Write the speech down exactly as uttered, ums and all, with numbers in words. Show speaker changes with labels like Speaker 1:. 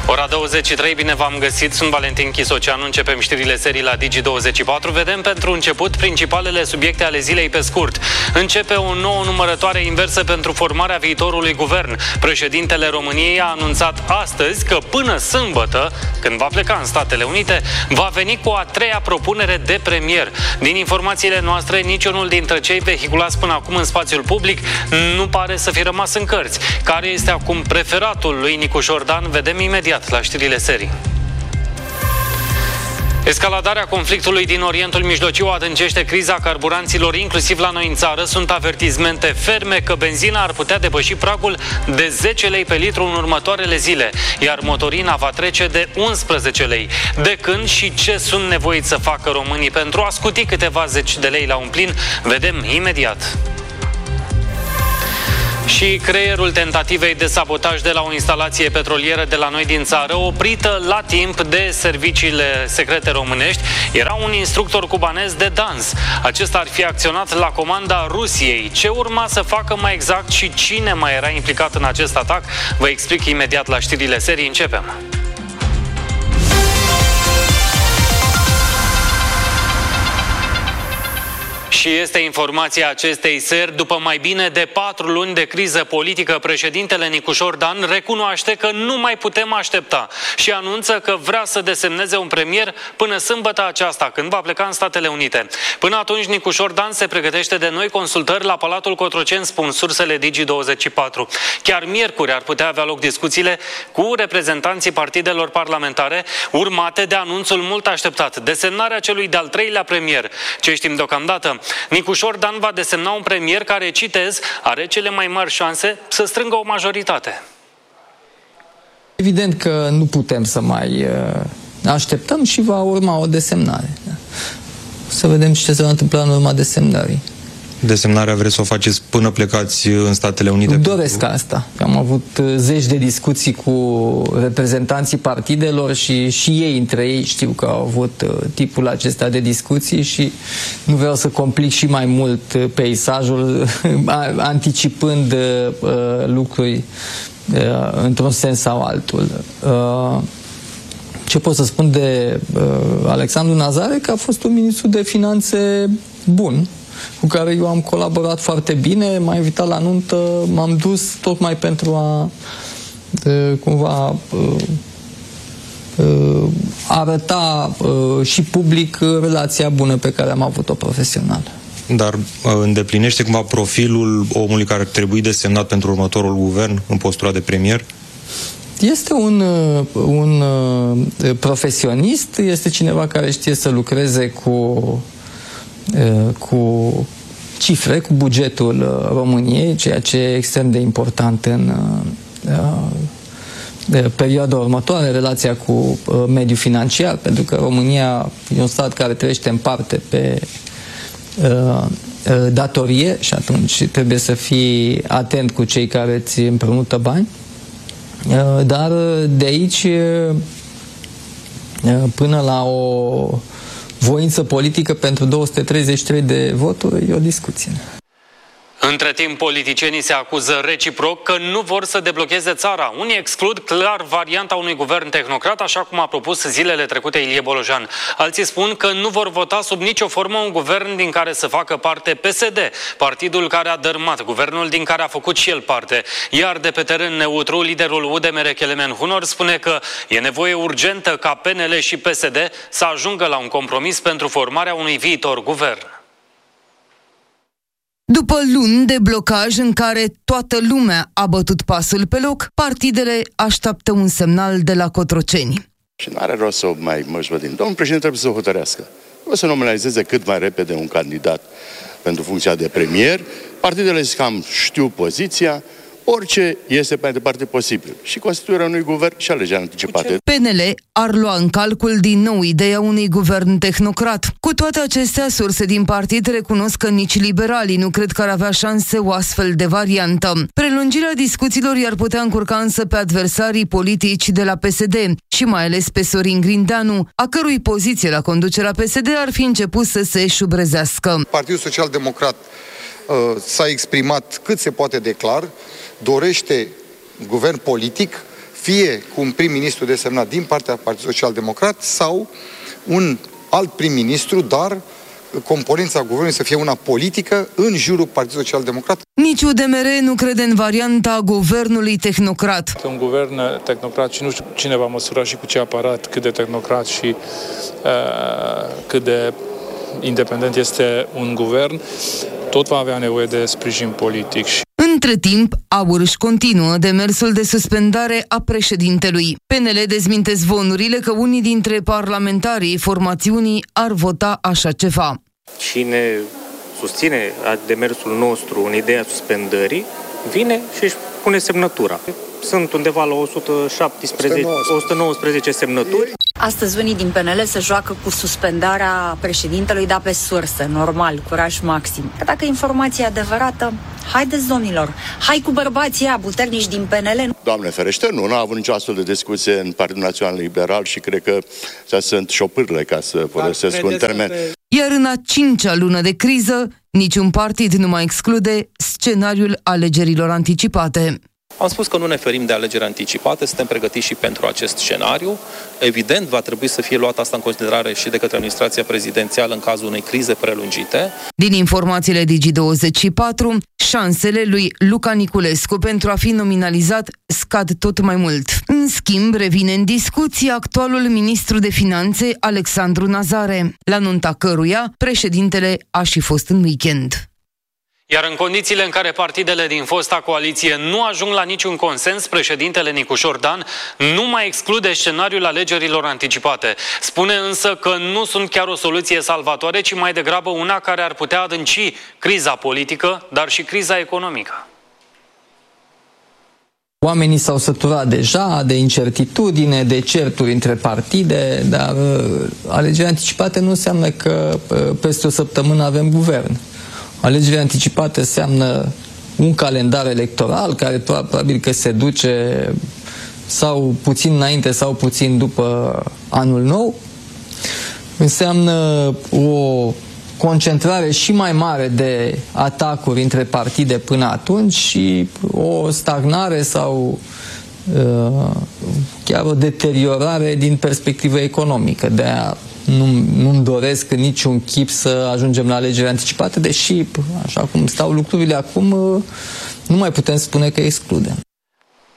Speaker 1: Ora douăzeci și trei, bine v-am găsit, sunt Valentin Chisoceanu, începem știrile serii la Digi douăzeci și patru. Vedem pentru început principalele subiecte ale zilei pe scurt. Începe o nouă numărătoare inversă pentru formarea viitorului guvern. Președintele României a anunțat astăzi că până sâmbătă, când va pleca în Statele Unite, va veni cu a treia propunere de premier. Din informațiile noastre, niciunul dintre cei vehiculați până acum în spațiul public nu pare să fi rămas în cărți. Care este acum preferatul lui Nicu Șordan? Vedem imediat la știrile serii. Escaladarea conflictului din Orientul Mijlociu adâncește criza carburanților, inclusiv la noi în țară. Sunt avertizmente ferme că benzina ar putea depăși pragul de zece lei pe litru în următoarele zile, iar motorina va trece de unsprezece lei. De când și ce sunt nevoiți să facă românii pentru a scuti câteva zeci de lei la un plin, vedem imediat. Și creierul tentativei de sabotaj de la o instalație petrolieră de la noi din țară, oprită la timp de serviciile secrete românești, era un instructor cubanez de dans. Acesta ar fi acționat la comanda Rusiei. Ce urma să facă mai exact și cine mai era implicat în acest atac? Vă explic imediat la știrile serii. Începem! Și este informația acestei seri. După mai bine de patru luni de criză politică, președintele Nicu Șordan recunoaște că nu mai putem aștepta și anunță că vrea să desemneze un premier până sâmbătă aceasta, când va pleca în Statele Unite. Până atunci, Nicu Șordan se pregătește de noi consultări la Palatul Cotroceni, spun sursele Digi douăzeci și patru. Chiar miercuri ar putea avea loc discuțiile cu reprezentanții partidelor parlamentare, urmate de anunțul mult așteptat, desemnarea celui de-al treilea premier. Ce știm deocamdată? Nicu Șordan va desemna un premier care, citez, are cele mai mari șanse să strângă o majoritate.
Speaker 2: Evident că nu putem să mai așteptăm și va urma o desemnare. Să vedem ce se va întâmpla în urma desemnării.
Speaker 3: Desemnarea vreți să o faceți până plecați în Statele Unite?
Speaker 2: Doresc asta. Am avut zeci de discuții cu reprezentanții partidelor și, și ei între ei știu că au avut tipul acesta de discuții și nu vreau să complic și mai mult peisajul anticipând uh, lucruri uh, într-un sens sau altul. Uh, ce pot să spun de uh, Alexandru Nazare? Că a fost un ministru de finanțe bun, cu care eu am colaborat foarte bine, m-a invitat la nuntă, m-am dus tocmai pentru a de, cumva arăta și public relația bună pe care am avut-o profesional.
Speaker 3: Dar îndeplinește cumva profilul omului care ar trebui desemnat pentru următorul guvern în postura de premier?
Speaker 2: Este un, un profesionist, este cineva care știe să lucreze cu cu cifre, cu bugetul României, ceea ce e extrem de important în uh, perioada următoare, relația cu uh, mediul financiar, pentru că România e un stat care trăiește în parte pe uh, datorie și atunci trebuie să fii atent cu cei care îți împrumută bani. Uh, dar de aici uh, până la o voință politică pentru două sute treizeci și trei de voturi e o discuție.
Speaker 1: Între timp, politicienii se acuză reciproc că nu vor să deblocheze țara. Unii exclud clar varianta unui guvern tehnocrat, așa cum a propus zilele trecute Ilie Bolojan. Alții spun că nu vor vota sub nicio formă un guvern din care să facă parte P S D, partidul care a dărâmat guvernul din care a făcut și el parte. Iar de pe teren neutru, liderul U D M R Kelemen Hunor spune că e nevoie urgentă ca P N L și P S D să ajungă la un compromis pentru formarea unui viitor guvern.
Speaker 4: După luni de blocaj în care toată lumea a bătut pasul pe loc, partidele așteaptă un semnal de la Cotroceni.
Speaker 5: Și nu are rost să o mai mășvădim. Domnul președinte trebuie să o hotărească. O să nominalizeze cât mai repede un candidat pentru funcția de premier. Partidele cam știu poziția. Orice este mai departe posibil. Și constituirea unui guvern și alegeri anticipate.
Speaker 4: P N L ar lua în calcul din nou ideea unui guvern tehnocrat. Cu toate acestea, surse din partid recunosc că nici liberalii nu cred că ar avea șanse o astfel de variantă. Prelungirea discuțiilor i-ar putea încurca însă pe adversarii politici de la P S D și mai ales pe Sorin Grindeanu, a cărui poziție la conducerea P S D ar fi început să se șubrezească.
Speaker 6: Partidul Social Democrat uh, s-a exprimat cât se poate de clar, dorește guvern politic, fie cu un prim-ministru desemnat din partea Partidului Social-Democrat sau un alt prim-ministru, dar componența guvernului să fie una politică în jurul Partidului Social-Democrat.
Speaker 4: Nici U D M R nu crede în varianta guvernului tehnocrat.
Speaker 7: Un guvern tehnocrat și nu știu cine va măsura și cu ce aparat, cât de tehnocrat și uh, cât de independent este un guvern, tot va avea nevoie de sprijin politic.
Speaker 4: Între timp, AUR își continuă demersul de suspendare a președintelui. P N L dezminte zvonurile că unii dintre parlamentarii formațiunii ar vota așa ceva.
Speaker 8: Cine susține demersul nostru în ideea suspendării, vine și își pune semnătura. Sunt undeva la o sută șaptesprezece, o sută nouăsprezece semnături.
Speaker 9: Astăzi unii din P N L se joacă cu suspendarea președintelui, dar pe sursă, normal, curaj maxim. Dacă informația e adevărată, haideți, domnilor, hai cu bărbații aia puternici din P N L.
Speaker 5: Doamne ferește, nu, n-a avut nicio astfel de discuție în Partidul Național Liberal și cred că astea sunt șopârle, ca să folosesc un termen.
Speaker 4: Iar în a cincea lună de criză, niciun partid nu mai exclude scenariul alegerilor anticipate.
Speaker 10: Am spus că nu ne ferim de alegeri anticipate, suntem pregătiți și pentru acest scenariu. Evident, va trebui să fie luat asta în considerare și de către administrația prezidențială în cazul unei crize prelungite.
Speaker 4: Din informațiile Digi douăzeci și patru, șansele lui Luca Niculescu pentru a fi nominalizat scad tot mai mult. În schimb, revine în discuție actualul ministru de finanțe Alexandru Nazare, la nunta căruia președintele a și fost în weekend.
Speaker 1: Iar în condițiile în care partidele din fosta coaliție nu ajung la niciun consens, președintele Nicușor Dan nu mai exclude scenariul alegerilor anticipate. Spune însă că nu sunt chiar o soluție salvatoare, ci mai degrabă una care ar putea adânci criza politică, dar și criza economică.
Speaker 2: Oamenii s-au săturat deja de incertitudine, de certuri între partide, dar alegerile anticipate nu înseamnă că peste o săptămână avem guvern. Alegerile anticipate înseamnă un calendar electoral care probabil că se duce sau puțin înainte sau puțin după anul nou. Înseamnă o concentrare și mai mare de atacuri între partide până atunci și o stagnare sau uh, chiar o deteriorare din perspectivă economică. De-aia nu, nu-mi doresc în niciun chip să ajungem la alegeri anticipate, deși, așa cum stau lucrurile acum, nu mai putem spune că excludem.